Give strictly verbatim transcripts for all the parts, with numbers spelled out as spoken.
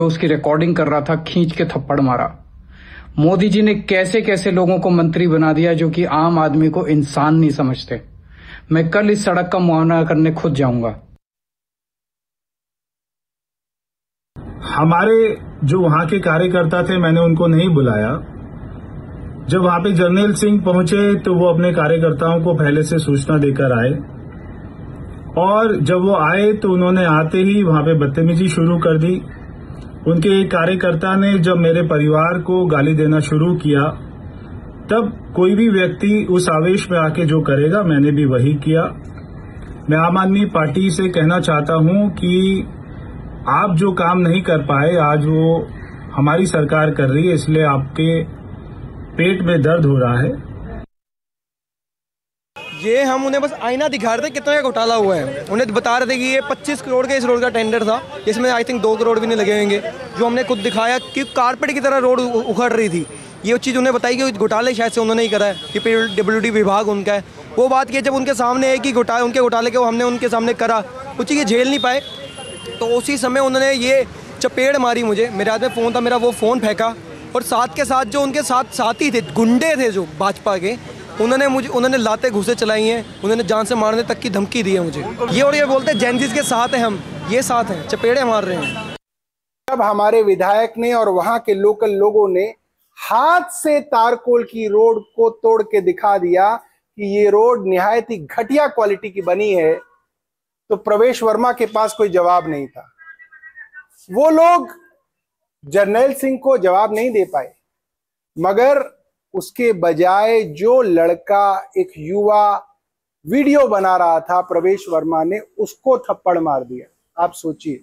उसकी रिकॉर्डिंग कर रहा था, खींच के थप्पड़ मारा। मोदी जी ने कैसे कैसे लोगों को मंत्री बना दिया जो कि आम आदमी को इंसान नहीं समझते। मैं कल इस सड़क का मुआयना करने खुद जाऊंगा। हमारे जो वहां के कार्यकर्ता थे, मैंने उनको नहीं बुलाया। जब वहां पे जर्नैल सिंह पहुंचे तो वो अपने कार्यकर्ताओं को पहले से सूचना देकर आए, और जब वो आए तो उन्होंने आते ही वहां पे बदतमीजी शुरू कर दी। उनके एक कार्यकर्ता ने जब मेरे परिवार को गाली देना शुरू किया, तब कोई भी व्यक्ति उस आवेश में आके जो करेगा, मैंने भी वही किया। मैं आम आदमी पार्टी से कहना चाहता हूं कि आप जो काम नहीं कर पाए, आज वो हमारी सरकार कर रही है, इसलिए आपके पेट में दर्द हो रहा है। ये हम उन्हें बस आईना दिखा रहे थे कितना का घोटाला हुआ है। उन्हें बता रहे थे कि ये पच्चीस करोड़ का इस रोड का टेंडर था, इसमें आई थिंक दो करोड़ भी नहीं लगे होंगे। जो हमने खुद दिखाया कि कारपेट की तरह रोड उखड़ रही थी, ये चीज़ उन्हें बताई कि घोटाले शायद से उन्होंने ही करा है, कि पीडब्ल्यूडी विभाग उनका है। वो बात की जब उनके सामने है कि घोटाले उनके घोटाले के वो हमने उनके सामने करा, वो चीज़ झेल नहीं पाए, तो उसी समय उन्होंने ये चपेड़ मारी मुझे। मेरे हाथ में फ़ोन था, मेरा वो फ़ोन फेंका, और साथ के साथ जो उनके साथ साथी थे, गुंडे थे जो भाजपा के, उन्होंने मुझे उन्होंने लाते घुसे चलाई हैं, उन्होंने जान से मारने तक की धमकी दी है मुझे। ये और ये बोलते हैं जैनजीज के साथ हैं हम, ये साथ हैं, चपेड़े मार रहे हैं। अब हमारे विधायक ने और वहां के लोकल लोगों ने हाथ से तारकोल की रोड को तोड़ के दिखा दिया कि ये रोड निहायत ही घटिया क्वालिटी की बनी है, तो प्रवेश वर्मा के पास कोई जवाब नहीं था। वो लोग जर्नैल सिंह को जवाब नहीं दे पाए, मगर उसके बजाय जो लड़का एक युवा वीडियो बना रहा था प्रवेश वर्मा ने उसको थप्पड़ मार दिया। आप सोचिए।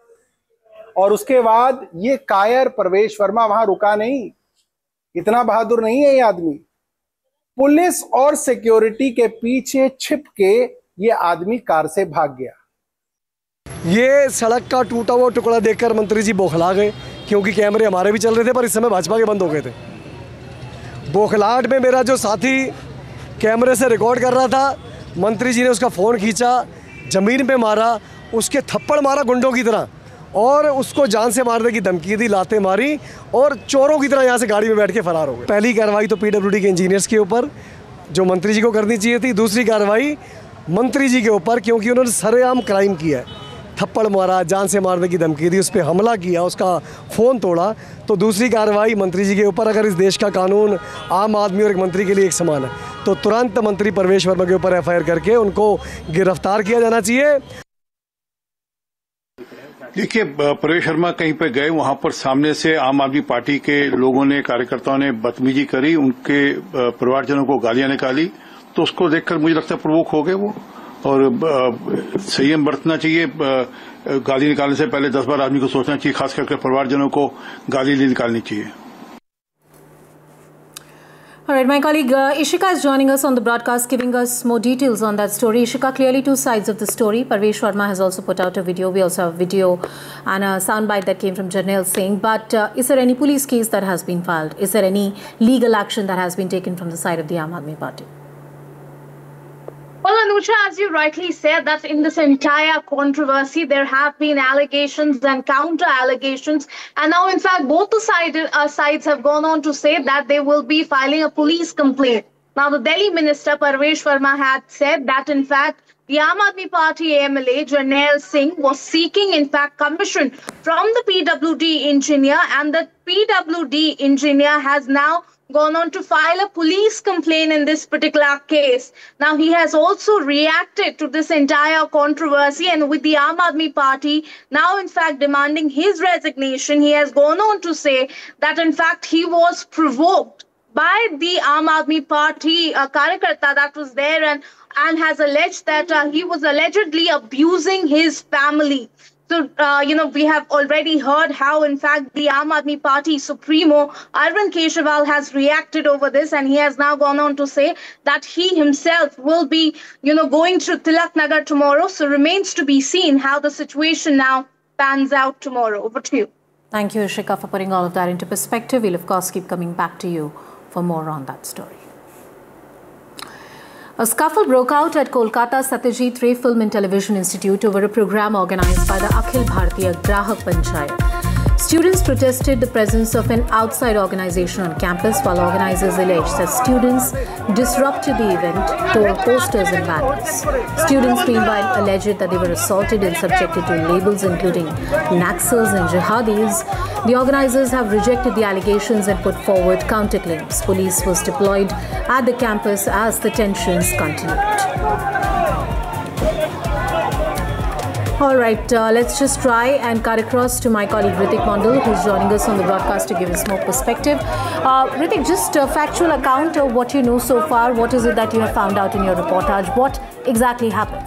और उसके बाद ये कायर प्रवेश वर्मा वहां रुका नहीं, इतना बहादुर नहीं है ये आदमी। पुलिस और सिक्योरिटी के पीछे छिप के ये आदमी कार से भाग गया। ये सड़क का टूटा हुआ टुकड़ा देखकर मंत्री जी बौखला गए, क्योंकि कैमरे हमारे भी चल रहे थे पर इस समय भाजपा के बंद हो गए थे। बौखलाहट में मेरा जो साथी कैमरे से रिकॉर्ड कर रहा था, मंत्री जी ने उसका फ़ोन खींचा, ज़मीन पे मारा, उसके थप्पड़ मारा गुंडों की तरह, और उसको जान से मारने की धमकी दी, लाते मारी, और चोरों की तरह यहाँ से गाड़ी में बैठ के फरार हो गए। पहली कार्रवाई तो पीडब्ल्यूडी के इंजीनियर्स के ऊपर, जो मंत्री जी को करनी चाहिए थी। दूसरी कार्रवाई मंत्री जी के ऊपर, क्योंकि उन्होंने सरेआम क्राइम किया है, थप्पड़ मारा, जान से मारने की धमकी दी, उस पर हमला किया, उसका फ़ोन तोड़ा। तो दूसरी कार्रवाई मंत्री जी के ऊपर। अगर इस देश का कानून आम आदमी और एक मंत्री के लिए एक समान है, तो तुरंत मंत्री प्रवेश वर्मा के ऊपर एफ आई आर करके उनको गिरफ्तार किया जाना चाहिए। देखिए, प्रवेश वर्मा कहीं पे गए, वहां पर सामने से आम आदमी पार्टी के लोगों ने, कार्यकर्ताओं ने बदतमीजी करी, उनके परिवारजनों को गालियां निकाली, तो उसको देखकर मुझे लगता है प्रवोक हो गए वो, और संयम बरतना चाहिए। गाली निकालने से पहले दस बार आदमी को सोचना चाहिए, खास करके परिवारजनों को गाली नहीं निकालनी चाहिए। All right, my colleague uh, Ishika is joining us on the broadcast, giving us more details on that story. Ishika, clearly two sides of the story. Parvesh Verma has also put out a video. We also have a video and a soundbite that came from Jarnail Singh. But uh, is there any police case that has been filed? Is there any legal action that has been taken from the side of the Aam Aadmi Party? Well, Anuja, as you rightly said, that in this entire controversy, there have been allegations and counter-allegations. And now, in fact, both the side, uh, sides have gone on to say that they will be filing a police complaint. Now, the Delhi minister, Parvesh Verma, had said that, in fact, the Aam Aadmi Party M L A, Jarnail Singh, was seeking, in fact, commission from the P W D engineer. And the P W D engineer has now gone on to file a police complaint in this particular case. Now, he has also reacted to this entire controversy, and with the Aam Aadmi Party now, in fact, demanding his resignation, he has gone on to say that, in fact, he was provoked by the Aam Aadmi Party uh, Karyakarta that was there, and, and has alleged that uh, he was allegedly abusing his family. So, uh, you know, we have already heard how, in fact, the Aam Aadmi Party Supremo, Arvind Kejriwal, has reacted over this, and he has now gone on to say that he himself will be, you know, going to Tilak Nagar tomorrow. So remains to be seen how the situation now pans out tomorrow. Over to you. Thank you, Ishika, for putting all of that into perspective. We'll, of course, keep coming back to you for more on that story. A scuffle broke out at Kolkata Satyajit Ray Film and Television Institute over a program organized by the Akhil Bharatiya Grahak Panchayat. Students protested the presence of an outside organization on campus, while organizers alleged that students disrupted the event, tore posters and banners. Students meanwhile alleged that they were assaulted and subjected to labels including Naxals and Jihadis. The organizers have rejected the allegations and put forward counterclaims. Police was deployed at the campus as the tensions continued. All right, uh, let's just try and cut across to my colleague Ritik Mondal, who's joining us on the broadcast to give us more perspective. Uh, Ritik, just a factual account of what you know so far. What is it that you have found out in your reportage? What exactly happened?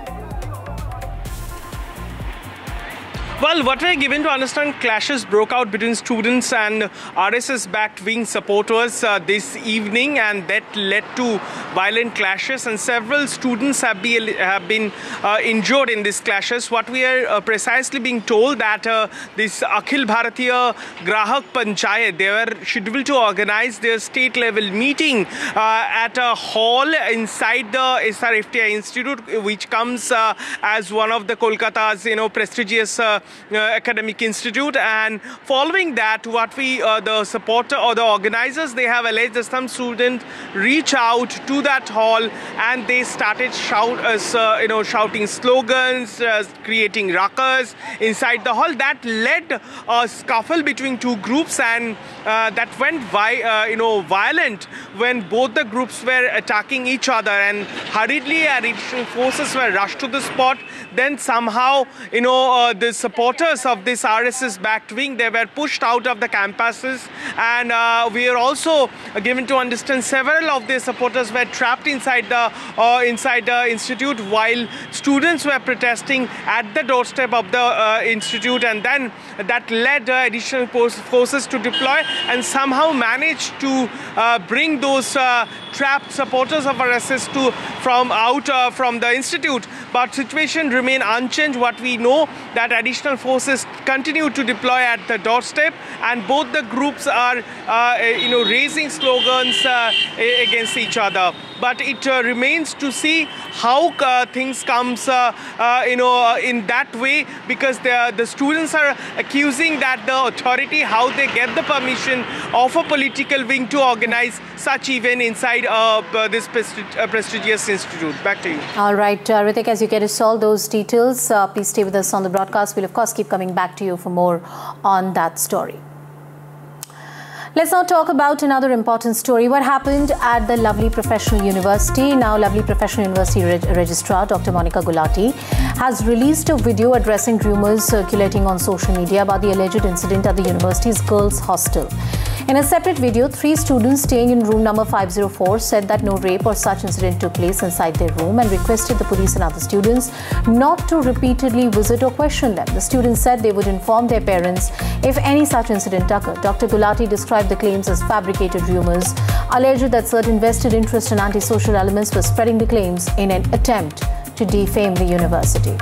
Well, what we're given to understand, clashes broke out between students and R S S-backed wing supporters uh, this evening, and that led to violent clashes, and several students have, be, have been uh, injured in these clashes. What we are uh, precisely being told that uh, this Akhil Bharatiya Grahak Panchayat, they were scheduled to organize their state-level meeting uh, at a hall inside the S R F T I Institute, which comes uh, as one of the Kolkata's, you know, prestigious uh, Uh, academic institute. And following that, what we uh, the supporter or the organizers, they have alleged that some students reach out to that hall and they started shout uh, uh, you know shouting slogans, uh, creating ruckus inside the hall. That led a scuffle between two groups, and uh, that went vi uh, you know violent when both the groups were attacking each other, and hurriedly additional forces were rushed to the spot. Then somehow, you know uh, the supporters of this R S S-backed wing, they were pushed out of the campuses, and uh, we are also given to understand several of their supporters were trapped inside the uh, inside the institute while students were protesting at the doorstep of the uh, institute, and then that led uh, additional forces to deploy and somehow managed to uh, bring those uh, trapped supporters of R S S to from out uh, from the institute. But situation remain unchanged. What we know that additional forces continue to deploy at the doorstep, and both the groups are uh, you know raising slogans uh, against each other. But it uh, remains to see how uh, things comes uh, uh, you know uh, in that way, because the the students are accusing that the authority, how they get the permission of a political wing to organize such event inside uh, this uh, prestigious institute. Back to you. All right, uh, Ritik, as you get us all those details, uh, please stay with us on the broadcast. We'll of course keep coming back to you for more on that story. Let's now talk about another important story. What happened at the Lovely Professional University? Now, Lovely Professional University Reg Registrar Doctor Monica Gulati has released a video addressing rumours circulating on social media about the alleged incident at the university's girls' hostel. In a separate video, three students staying in room number five oh four said that no rape or such incident took place inside their room and requested the police and other students not to repeatedly visit or question them. The students said they would inform their parents if any such incident occurred. Doctor Gulati described the claims as fabricated rumours, alleged that certain vested interest and antisocial elements were spreading the claims in an attempt to defame the university.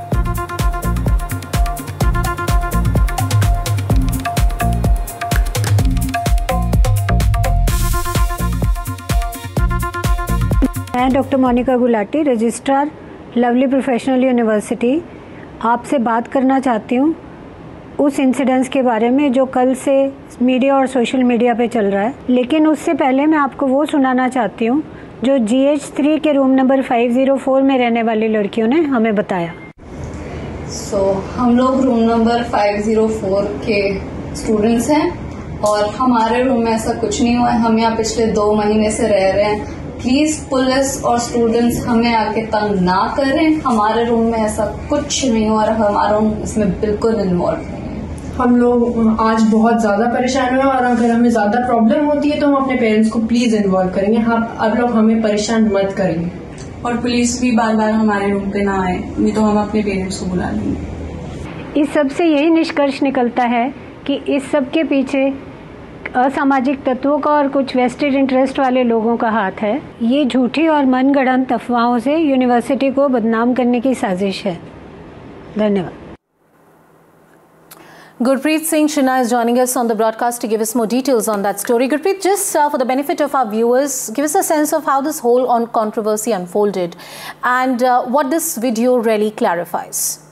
मैं doctor Monika Gulati, registrar lovely professional university, आपसे बात करना चाहती हूँ उस incidents के बारे में जो कल से मीडिया और सोशल मीडिया पे चल रहा है। लेकिन उससे पहले मैं आपको वो सुनाना चाहती हूँ जो जी एच थ्री के room number five oh four में रहने वाली लड़कियों ने हमें बताया। सो so, हम लोग room number five oh four के स्टूडेंट्स हैं और हमारे रूम में ऐसा कुछ नहीं हुआ है। हम यहाँ पिछले दो महीने से रह रहे हैं। प्लीज पुलिस और स्टूडेंट्स हमें आके तंग ना करें। हमारे रूम में ऐसा कुछ नहीं हुआ और हमारा रूम इसमें बिल्कुल इन्वॉल्व नहीं है। हम लोग आज बहुत ज्यादा परेशान हुए और अगर हमें ज्यादा प्रॉब्लम होती है तो हम अपने पेरेंट्स को प्लीज इन्वॉल्व करेंगे। आप अब लोग हमें परेशान मत करिए। और पुलिस भी बार बार हमारे रूम पे ना आए, नहीं तो हम अपने पेरेंट्स को बुला लेंगे। इस सब से यही निष्कर्ष निकलता है कि इस सब के पीछे असामाजिक तत्वों का और कुछ वेस्टेड इंटरेस्ट वाले लोगों का हाथ है। ये झूठी और मनगढ़ंत अफवाहों से यूनिवर्सिटी को बदनाम करने की साजिश है। धन्यवाद। Gurpreet Singh Shinha is joining us on the broadcast to give us more details on that story. Gurpreet, just uh, for the benefit of our viewers, give us a sense of how this whole on controversy unfolded and uh, what this video really clarifies.